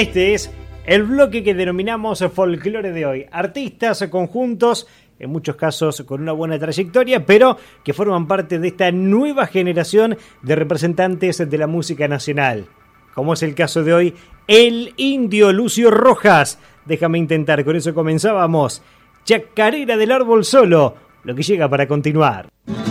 Este es el bloque que denominamos folclore de hoy. Artistas, conjuntos, en muchos casos con una buena trayectoria, pero que forman parte de esta nueva generación de representantes de la música nacional. Como es el caso de hoy, el indio Lucio Rojas. Déjame intentar, con eso comenzábamos. Chacarera del árbol solo, lo que llega para continuar.